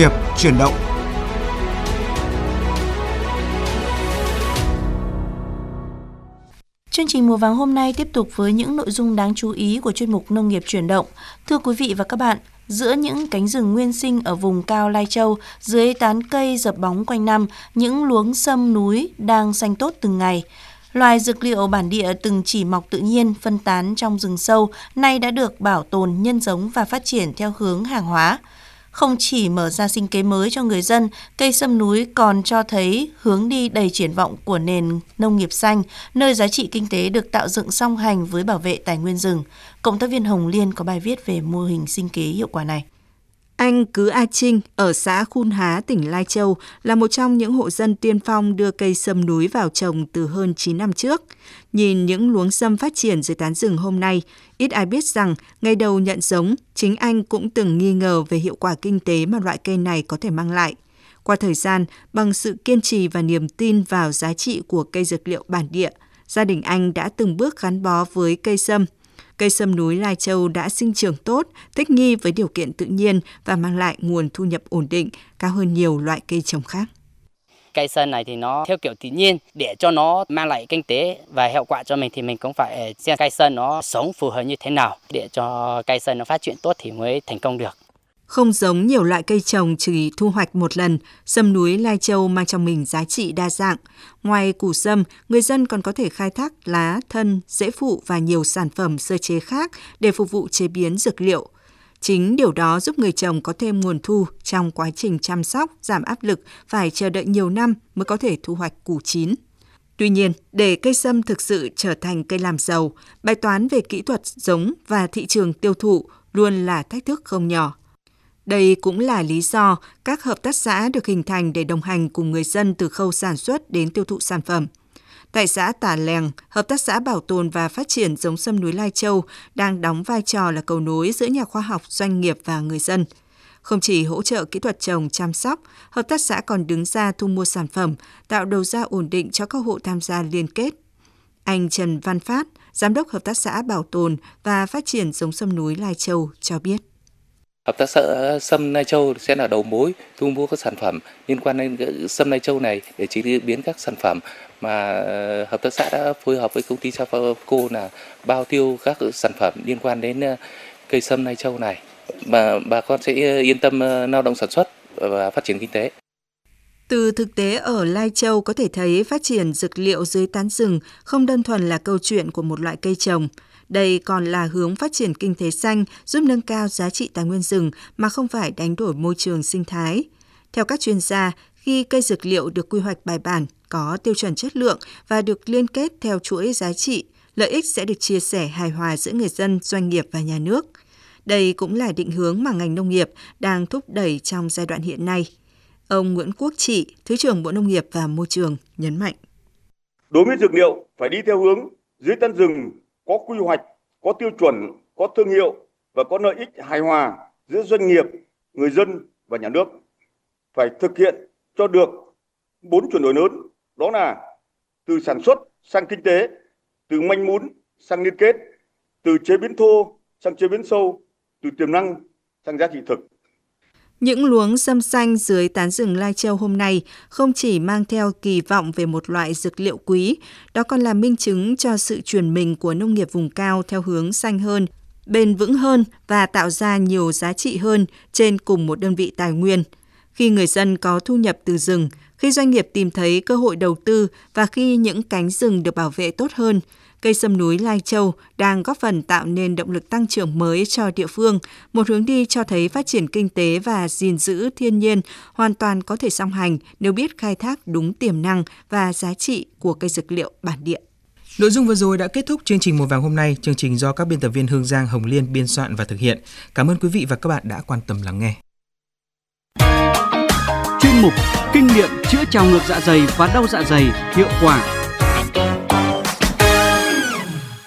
nghiệp chuyển động. Chương trình Mùa vàng hôm nay tiếp tục với những nội dung đáng chú ý của chuyên mục Nông nghiệp chuyển động. Thưa quý vị và các bạn, giữa những cánh rừng nguyên sinh ở vùng cao Lai Châu, dưới tán cây dập bóng quanh năm, những luống sâm núi đang xanh tốt từng ngày. Loài dược liệu bản địa từng chỉ mọc tự nhiên, phân tán trong rừng sâu, nay đã được bảo tồn, nhân giống và phát triển theo hướng hàng hóa. Không chỉ mở ra sinh kế mới cho người dân, cây sâm núi còn cho thấy hướng đi đầy triển vọng của nền nông nghiệp xanh, nơi giá trị kinh tế được tạo dựng song hành với bảo vệ tài nguyên rừng. Cộng tác viên Hồng Liên có bài viết về mô hình sinh kế hiệu quả này. Anh Cứ A Trinh ở xã Khuôn Há, tỉnh Lai Châu là một trong những hộ dân tiên phong đưa cây sâm núi vào trồng từ hơn 9 năm trước. Nhìn những luống sâm phát triển dưới tán rừng hôm nay, ít ai biết rằng ngày đầu nhận giống, chính anh cũng từng nghi ngờ về hiệu quả kinh tế mà loại cây này có thể mang lại. Qua thời gian, bằng sự kiên trì và niềm tin vào giá trị của cây dược liệu bản địa, gia đình anh đã từng bước gắn bó với cây sâm. Cây sâm núi Lai Châu đã sinh trưởng tốt, thích nghi với điều kiện tự nhiên và mang lại nguồn thu nhập ổn định, cao hơn nhiều loại cây trồng khác. Cây sâm này thì nó theo kiểu tự nhiên, để cho nó mang lại kinh tế và hiệu quả cho mình thì mình cũng phải xem cây sâm nó sống phù hợp như thế nào để cho cây sâm nó phát triển tốt thì mới thành công được. Không giống nhiều loại cây trồng chỉ thu hoạch một lần, sâm núi Lai Châu mang trong mình giá trị đa dạng. Ngoài củ sâm, người dân còn có thể khai thác lá, thân, rễ phụ và nhiều sản phẩm sơ chế khác để phục vụ chế biến dược liệu. Chính điều đó giúp người trồng có thêm nguồn thu trong quá trình chăm sóc, giảm áp lực phải chờ đợi nhiều năm mới có thể thu hoạch củ chín. Tuy nhiên, để cây sâm thực sự trở thành cây làm giàu, bài toán về kỹ thuật giống và thị trường tiêu thụ luôn là thách thức không nhỏ. Đây cũng là lý do các hợp tác xã được hình thành để đồng hành cùng người dân từ khâu sản xuất đến tiêu thụ sản phẩm. Tại xã Tà Lèng, Hợp tác xã bảo tồn và phát triển giống sâm núi Lai Châu đang đóng vai trò là cầu nối giữa nhà khoa học, doanh nghiệp và người dân. Không chỉ hỗ trợ kỹ thuật trồng, chăm sóc, hợp tác xã còn đứng ra thu mua sản phẩm, tạo đầu ra ổn định cho các hộ tham gia liên kết. Anh Trần Văn Phát, Giám đốc Hợp tác xã bảo tồn và phát triển giống sâm núi Lai Châu cho biết. Hợp tác xã sâm Lai Châu sẽ là đầu mối thu mua các sản phẩm liên quan đến sâm Lai Châu này để chế biến các sản phẩm mà hợp tác xã đã phối hợp với công ty Safaco là bao tiêu các sản phẩm liên quan đến cây sâm Lai Châu này, mà bà con sẽ yên tâm lao động sản xuất và phát triển kinh tế. Từ thực tế ở Lai Châu có thể thấy phát triển dược liệu dưới tán rừng không đơn thuần là câu chuyện của một loại cây trồng. Đây còn là hướng phát triển kinh tế xanh, giúp nâng cao giá trị tài nguyên rừng mà không phải đánh đổi môi trường sinh thái. Theo các chuyên gia, khi cây dược liệu được quy hoạch bài bản, có tiêu chuẩn chất lượng và được liên kết theo chuỗi giá trị, lợi ích sẽ được chia sẻ hài hòa giữa người dân, doanh nghiệp và nhà nước. Đây cũng là định hướng mà ngành nông nghiệp đang thúc đẩy trong giai đoạn hiện nay. Ông Nguyễn Quốc Trị, Thứ trưởng Bộ Nông nghiệp và Môi trường nhấn mạnh. Đối với dược liệu phải đi theo hướng dưới tán rừng có quy hoạch, có tiêu chuẩn, có thương hiệu và có lợi ích hài hòa giữa doanh nghiệp, người dân và nhà nước. Phải thực hiện cho được 4 chuyển đổi lớn, đó là từ sản xuất sang kinh tế, từ manh mún sang liên kết, từ chế biến thô sang chế biến sâu, từ tiềm năng sang giá trị thực. Những luống sâm xanh dưới tán rừng Lai Châu hôm nay không chỉ mang theo kỳ vọng về một loại dược liệu quý, đó còn là minh chứng cho sự chuyển mình của nông nghiệp vùng cao theo hướng xanh hơn, bền vững hơn và tạo ra nhiều giá trị hơn trên cùng một đơn vị tài nguyên. Khi người dân có thu nhập từ rừng, khi doanh nghiệp tìm thấy cơ hội đầu tư và khi những cánh rừng được bảo vệ tốt hơn, cây sâm núi Lai Châu đang góp phần tạo nên động lực tăng trưởng mới cho địa phương, một hướng đi cho thấy phát triển kinh tế và gìn giữ thiên nhiên hoàn toàn có thể song hành nếu biết khai thác đúng tiềm năng và giá trị của cây dược liệu bản địa. Nội dung vừa rồi đã kết thúc chương trình Mùa vàng hôm nay. Chương trình do các biên tập viên Hương Giang, Hồng Liên biên soạn và thực hiện. Cảm ơn quý vị và các bạn đã quan tâm lắng nghe. Chuyên mục Kinh nghiệm chữa trào ngược dạ dày và đau dạ dày hiệu quả.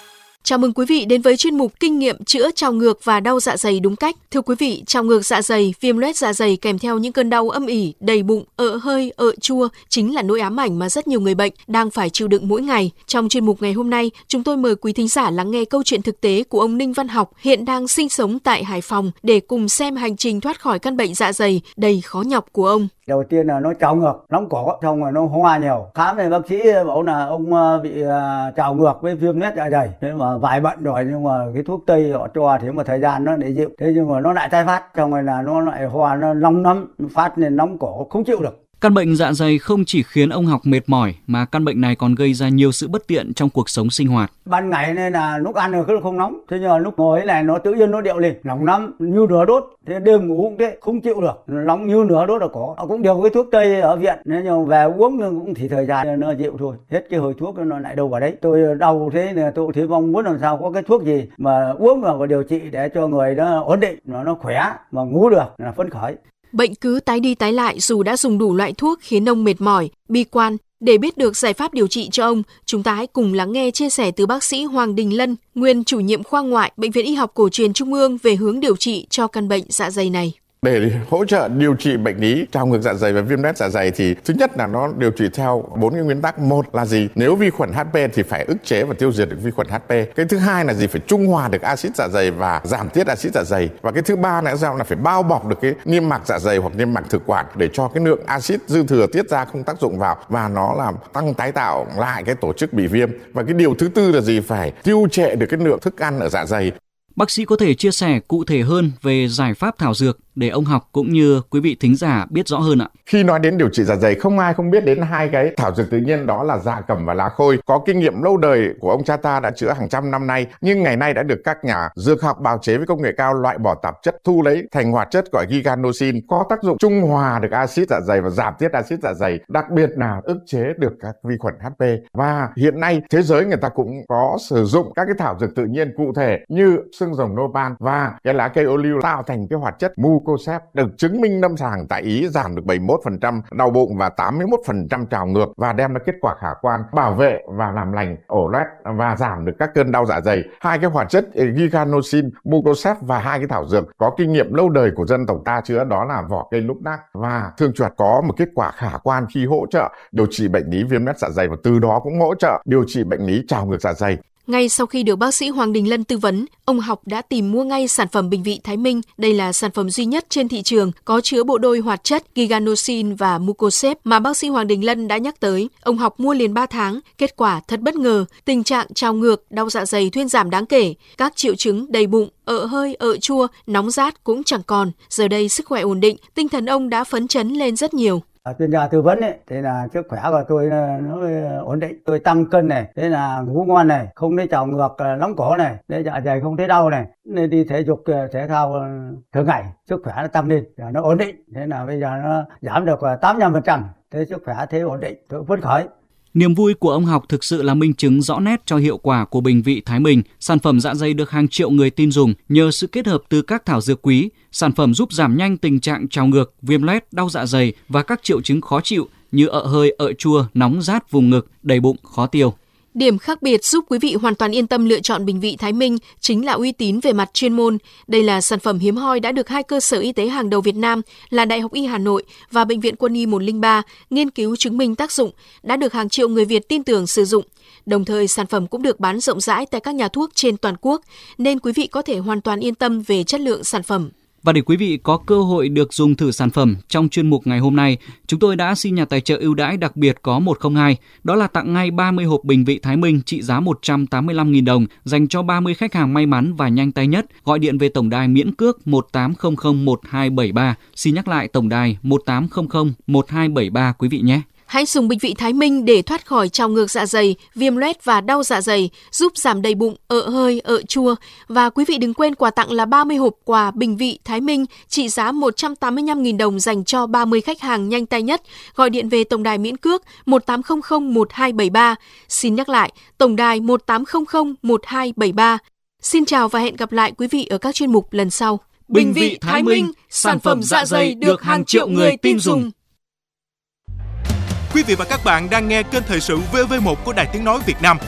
Chào mừng quý vị đến với chuyên mục Kinh nghiệm chữa trào ngược và đau dạ dày đúng cách. Thưa quý vị, trào ngược dạ dày, viêm loét dạ dày kèm theo những cơn đau âm ỉ, đầy bụng, ợ hơi, ợ chua chính là nỗi ám ảnh mà rất nhiều người bệnh đang phải chịu đựng mỗi ngày. Trong chuyên mục ngày hôm nay, chúng tôi mời quý thính giả lắng nghe câu chuyện thực tế của ông Ninh Văn Học, hiện đang sinh sống tại Hải Phòng, để cùng xem hành trình thoát khỏi căn bệnh dạ dày đầy khó nhọc của ông. Đầu tiên là nó trào ngược, nóng cổ, xong rồi nó hoa nhiều. Khám thì bác sĩ bảo là ông bị trào ngược với viêm loét dạ dày. Thế mà vài bận rồi, nhưng mà cái thuốc tây họ cho thì một thời gian nó để dịu. Thế nhưng mà nó lại tái phát, xong rồi là nó lại hoa, nó nóng lắm, phát lên nóng cổ không chịu được. Căn bệnh dạ dày không chỉ khiến ông Học mệt mỏi mà căn bệnh này còn gây ra nhiều sự bất tiện trong cuộc sống sinh hoạt. Ban ngày nên là lúc ăn rồi không nóng, thế nhưng mà lúc ngồi này nó tự nhiên nó điệu lên, nóng lắm như lửa đốt. Thế đêm ngủ cũng thế, không chịu được, nóng như lửa đốt là có. Cũng điều cái thuốc tây ở viện, nhưng mà về uống cũng chỉ thời gian nó dịu thôi. Hết cái hồi thuốc nó lại đâu vào đấy. Tôi đau thế là tôi thì mong muốn làm sao có cái thuốc gì mà uống vào và điều trị để cho người nó ổn định, nó khỏe mà ngủ được là phấn khởi. Bệnh cứ tái đi tái lại dù đã dùng đủ loại thuốc khiến ông mệt mỏi, bi quan. Để biết được giải pháp điều trị cho ông, chúng ta hãy cùng lắng nghe chia sẻ từ bác sĩ Hoàng Đình Lân, nguyên chủ nhiệm khoa ngoại Bệnh viện Y học Cổ truyền Trung ương về hướng điều trị cho căn bệnh dạ dày này. Để hỗ trợ điều trị bệnh lý trào ngược dạ dày và viêm loét dạ dày thì thứ nhất là nó điều trị theo 4 cái nguyên tắc. Một là gì? Nếu vi khuẩn HP thì phải ức chế và tiêu diệt được vi khuẩn HP. Cái thứ hai là gì? Phải trung hòa được axit dạ dày và giảm tiết axit dạ dày. Và cái thứ ba là sao? Là phải bao bọc được cái niêm mạc dạ dày hoặc niêm mạc thực quản để cho cái lượng axit dư thừa tiết ra không tác dụng vào và nó làm tăng tái tạo lại cái tổ chức bị viêm. Và cái điều thứ tư là gì? Phải tiêu trệ được cái lượng thức ăn ở dạ dày. Bác sĩ có thể chia sẻ cụ thể hơn về giải pháp thảo dược để ông Học cũng như quý vị thính giả biết rõ hơn ạ. Khi nói đến điều trị dạ dày, không ai không biết đến hai cái thảo dược tự nhiên, đó là dạ cẩm và lá khôi. Có kinh nghiệm lâu đời của ông cha ta đã chữa hàng trăm năm nay, nhưng ngày nay đã được các nhà dược học bào chế với công nghệ cao loại bỏ tạp chất, thu lấy thành hoạt chất gọi giganosin, có tác dụng trung hòa được axit dạ dày và giảm tiết axit dạ dày, đặc biệt là ức chế được các vi khuẩn HP. Và hiện nay thế giới người ta cũng có sử dụng các cái thảo dược tự nhiên cụ thể như xương rồng nopal và cái lá cây ô liu tạo thành cái hoạt chất mucosep, được chứng minh lâm sàng tại Ý giảm được 71% đau bụng và 81% trào ngược và đem lại kết quả khả quan, bảo vệ và làm lành ổ loét và giảm được các cơn đau dạ dày. Hai cái hoạt chất giganosin, mucosep và hai cái thảo dược có kinh nghiệm lâu đời của dân tộc ta chữa, đó là vỏ cây lúc nác và thương chuột, có một kết quả khả quan khi hỗ trợ điều trị bệnh lý viêm loét dạ dày và từ đó cũng hỗ trợ điều trị bệnh lý trào ngược dạ dày. Ngay sau khi được bác sĩ Hoàng Đình Lân tư vấn, ông Học đã tìm mua ngay sản phẩm Bình Vị Thái Minh. Đây là sản phẩm duy nhất trên thị trường có chứa bộ đôi hoạt chất giganosin và mucosep mà bác sĩ Hoàng Đình Lân đã nhắc tới. Ông Học mua liền 3 tháng, kết quả thật bất ngờ, tình trạng trào ngược, đau dạ dày thuyên giảm đáng kể, các triệu chứng đầy bụng, ợ hơi, ợ chua, nóng rát cũng chẳng còn. Giờ đây sức khỏe ổn định, tinh thần ông đã phấn chấn lên rất nhiều. Chuyên gia tư vấn ấy, thế là sức khỏe của tôi nó ổn định, tôi tăng cân này, thế là ngủ ngon này, không thấy trào ngược nóng cổ này, để dạ dày không thấy đau này, nên đi thể dục thể thao thường ngày, sức khỏe nó tăng lên, nó ổn định, thế là bây giờ nó giảm được 85%, thế sức khỏe thế ổn định, tôi phấn khởi. Niềm vui của ông Học thực sự là minh chứng rõ nét cho hiệu quả của Bình Vị Thái Minh. Sản phẩm dạ dày được hàng triệu người tin dùng nhờ sự kết hợp từ các thảo dược quý. Sản phẩm giúp giảm nhanh tình trạng trào ngược, viêm loét, đau dạ dày và các triệu chứng khó chịu như ợ hơi, ợ chua, nóng rát vùng ngực, đầy bụng, khó tiêu. Điểm khác biệt giúp quý vị hoàn toàn yên tâm lựa chọn Bình Vị Thái Minh chính là uy tín về mặt chuyên môn. Đây là sản phẩm hiếm hoi đã được hai cơ sở y tế hàng đầu Việt Nam là Đại học Y Hà Nội và Bệnh viện Quân y 103 nghiên cứu chứng minh tác dụng, đã được hàng triệu người Việt tin tưởng sử dụng. Đồng thời, sản phẩm cũng được bán rộng rãi tại các nhà thuốc trên toàn quốc, nên quý vị có thể hoàn toàn yên tâm về chất lượng sản phẩm. Và để quý vị có cơ hội được dùng thử sản phẩm, trong chuyên mục ngày hôm nay, chúng tôi đã xin nhà tài trợ ưu đãi đặc biệt có 102, đó là tặng ngay 30 hộp Bình Vị Thái Minh trị giá 185.000 đồng dành cho 30 khách hàng may mắn và nhanh tay nhất. Gọi điện về tổng đài miễn cước 1800 1273. Xin nhắc lại tổng đài 1800 1273 quý vị nhé. Hãy dùng Bình Vị Thái Minh để thoát khỏi trào ngược dạ dày, viêm loét và đau dạ dày, giúp giảm đầy bụng, ợ hơi, ợ chua. Và quý vị đừng quên quà tặng là 30 hộp quà Bình Vị Thái Minh trị giá 185.000 đồng dành cho 30 khách hàng nhanh tay nhất. Gọi điện về tổng đài miễn cước 1800 1273. Xin nhắc lại, tổng đài 1800 1273. Xin chào và hẹn gặp lại quý vị ở các chuyên mục lần sau. Bình Vị Thái Minh, sản phẩm dạ dày được hàng triệu người tin dùng. Quý vị và các bạn đang nghe kênh thời sự VV1 của Đài Tiếng nói Việt Nam.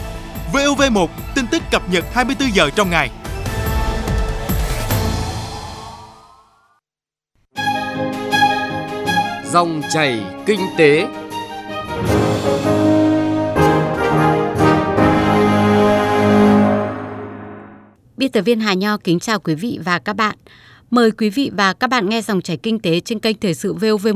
VOV1, tin tức cập nhật 24 giờ trong ngày. Dòng chảy kinh tế. Biên tập viên Hà Nho kính chào quý vị và các bạn. Mời quý vị và các bạn nghe dòng chảy kinh tế trên kênh Thời sự VOV1